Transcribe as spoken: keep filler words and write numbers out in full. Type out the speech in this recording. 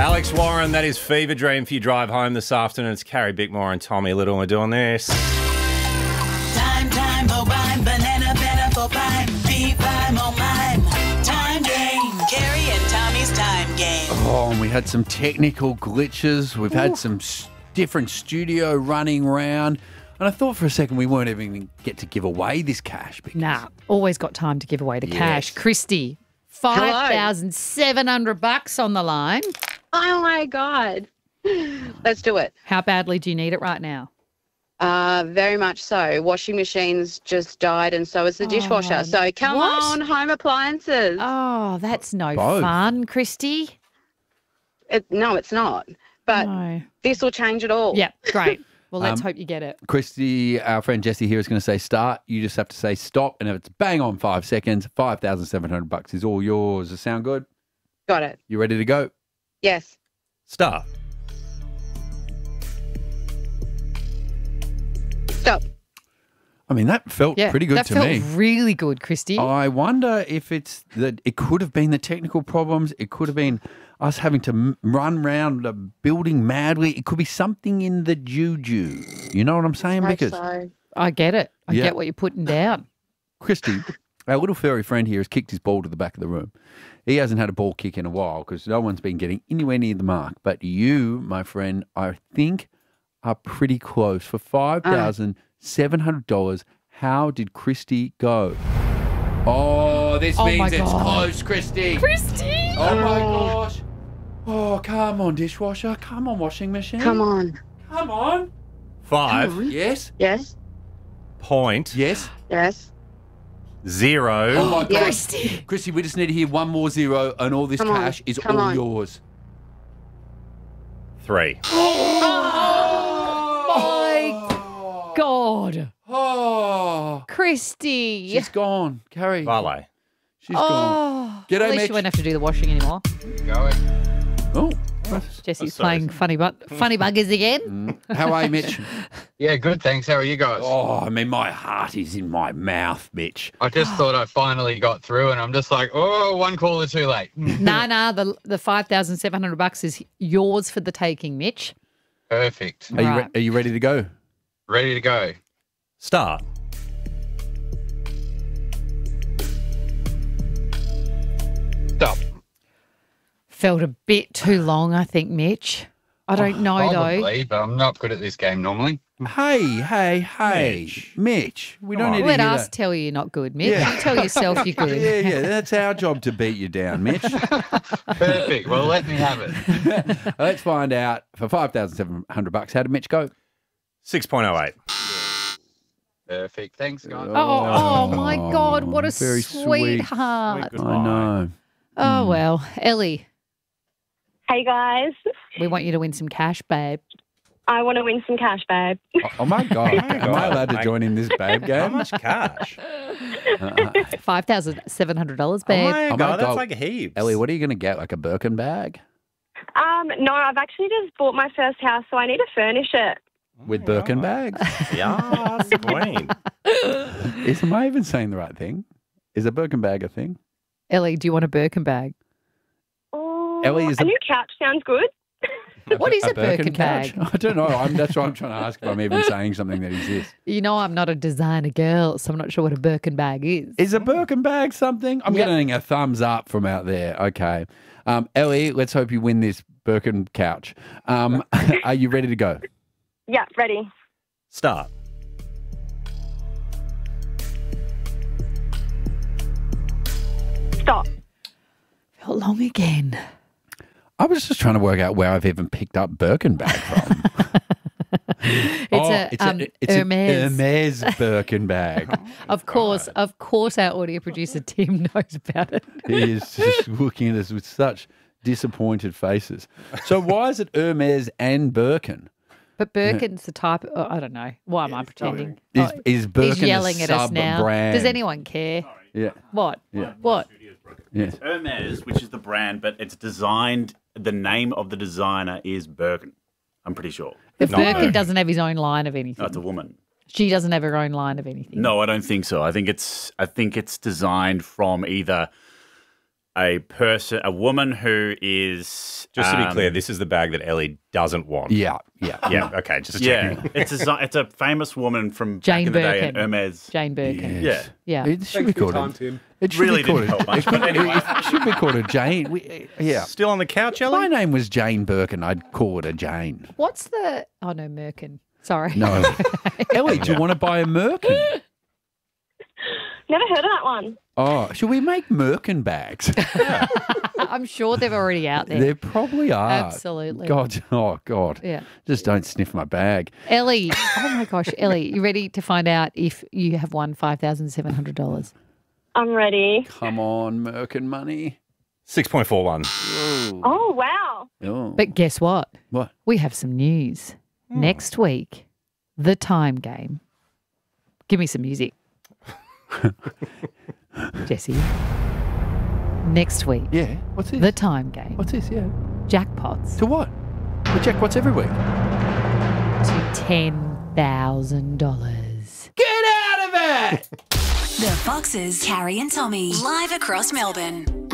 Alex Warren, that is Fever Dream for your drive home this afternoon. It's Carrie Bickmore and Tommy Little. We're doing this. Time, time, oh, rhyme, banana, banana, for rhyme, be rhyme, oh, mime. Time game. Carrie and Tommy's time game. Oh, and we had some technical glitches. We've had some s- different studio running around. And I thought for a second we weren't even going to get to give away this cash. Because... Nah, always got time to give away the Yes. cash. Christy, five thousand seven hundred bucks on the line. Oh, my God. Let's do it. How badly do you need it right now? Uh, very much so. Washing machine's just died and so is the dishwasher. So come what? on, home appliances. Oh, that's no Both. fun, Christy. It, no, it's not. But No. this will change it all. Yeah, great. Well, let's Um, hope you get it. Christy, our friend Jessie here is going to say start. You just have to say stop. And if it's bang on five seconds, five thousand seven hundred bucks is all yours. Does it sound good? Got it. You ready to go? Yes. Start. Stop. I mean, that felt Yeah, pretty good that to felt me. really good, Christy. I wonder if it's that it could have been the technical problems. It could have been us having to m- run around the building madly. It could be something in the juju. You know what I'm saying? Hope Because so. I get it. I Yeah. get what you're putting down. Christy, our little furry friend here, has kicked his ball to the back of the room. He hasn't had a ball kick in a while because no one's been getting anywhere near the mark. But you, my friend, I think are pretty close. For five thousand seven hundred dollars, how did Christy go? Oh, this Oh, means my it's God. close, Christy. Christy! Oh, my gosh. Oh, come on, dishwasher. Come on, washing machine. Come on. Come on. Five Yes. Yes. point Yes. Yes. zero. Oh, my God. Yes. Christy! Christy, we just need to hear one more zero, and all this Come on. cash is Come all on. yours. Three. My God. Oh, Christy! she's gone. Carrie, Valet. she's gone. Oh, G'day, at least Mitch. you won't have to do the washing anymore. Oh, Jesse's sorry. playing funny bu- funny buggers again. how are you, Mitch? Yeah, good, thanks. How are you guys? Oh, I mean, my heart is in my mouth, Mitch. I just thought I finally got through, and I'm just like, oh, one caller too late. Nah, nah. The the five thousand seven hundred bucks is yours for the taking, Mitch. Perfect. Are you, re- Right. are you ready to go? Ready to go. Start. Stop. Felt a bit too long, I think, Mitch. I don't know though. Probably, but I'm not good at this game normally. Hey, hey, hey, Mitch. Mitch. we Come don't on. need to Let hear us that. tell you you're not good, Mitch. Yeah. You tell yourself you're good. Yeah, yeah, that's our job to beat you down, Mitch. Perfect. Well, let me have it. Let's find out for five thousand seven hundred bucks. How did Mitch go? six point oh eight. Perfect. Thanks, guys. Oh, oh my God! What a very sweet. sweetheart. Sweet I know. Oh well, Ellie, Hey guys, we want you to win some cash, babe. I want to win some cash, babe. Oh, oh my God! Am I God. allowed to join in this babe How game? much cash? Five thousand seven hundred dollars, Oh babe. my Oh my God, that's God. like heaps. Ellie, what are you going to get? Like a Birkin bag Um, no, I've actually just bought my first house, so I need to furnish it. with Birkin bags? Yeah, queen. Is am I even saying the right thing? Is a Birkin bag a thing? Ellie, do you want a Birkin bag? Oh, Ellie, is a a- new couch sounds good. What is a Birkin couch? bag? I don't know. I'm, that's why I'm trying to ask if I'm even saying something that exists. You know I'm not a designer girl, so I'm not sure what a Birkin bag is. Is a Birkin bag something? I'm Yep. getting a thumbs up from out there. Okay. Um, Ellie, let's hope you win this Birkin couch. Um, are you ready to go? Yeah, ready. Start. Stop. Felt long again. I was just trying to work out where I've even picked up Birkin bag from. It's Oh, a it's um, a it's Hermes. a Hermes Birkin bag. Of course, of course, our audio producer Tim knows about it. He is just looking at us with such disappointed faces. So why is it Hermes and Birkin? But Birkin's the type. Oh, I don't know. Why am I pretending? Is, Oh, is Birkin he's yelling a at us sub now. brand? Does anyone care? Yeah. What? Yeah. What? Yeah. Hermes, which is the brand, but it's designed, the name of the designer is Birkin. I'm pretty sure. If Not Birkin Birkin. doesn't have his own line of anything. No, it's a woman. She doesn't have her own line of anything. No, I don't think so. I think it's I think it's designed from either a person, a woman who is Just to be um, clear, this is the bag that Ellie doesn't want. Yeah, yeah. Yeah, okay, just Yeah, checking. it's a it's a famous woman from Jane back in the day, Birkin. and Hermes. Jane Birkin. Yeah. Yeah. It should be Thanks for your called time, a, Tim. It should Really be called didn't a, help much, it, but anyway. it should be called a Jane. We, yeah. Still on the couch, If my Ellie? name was Jane Birkin, I'd call it a Jane. What's the? Oh no, Merkin. Sorry. No. Ellie, do you want to buy a Merkin? Never heard of that one. Oh, should we make Merkin bags? I'm sure they're already out there. There probably are. Absolutely. God, oh God. Yeah. Just don't sniff my bag. Ellie. Oh my gosh, Ellie, you ready to find out if you have won five thousand seven hundred dollars? I'm ready. Come on, Merkin money. six point four one. Oh, wow. Oh. But guess what? What? We have some news. Next week, the time game. Give me some music. Jesse. Next week, Yeah. What's this? the time game. What's this? Yeah. Jackpots To what? We check what's every week. to ten thousand dollars. Get out of it! The Foxes, Carrie and Tommy, live across Melbourne.